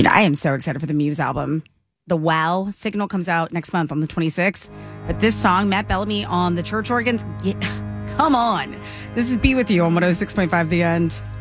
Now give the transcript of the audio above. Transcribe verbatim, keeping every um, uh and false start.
You know, I am so excited for the Muse album. The Wow Signal comes out next month on the twenty-sixth. But this song, Matt Bellamy on the church organs, yeah, come on. This is Be With You on one oh six point five The End.